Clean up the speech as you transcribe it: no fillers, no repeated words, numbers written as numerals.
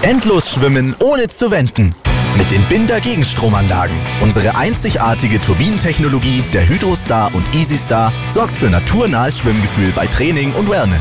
Endlos schwimmen, ohne zu wenden. Mit den Binder-Gegenstromanlagen. Unsere einzigartige Turbinentechnologie der Hydrostar und EasyStar sorgt für naturnahes Schwimmgefühl bei Training und Wellness.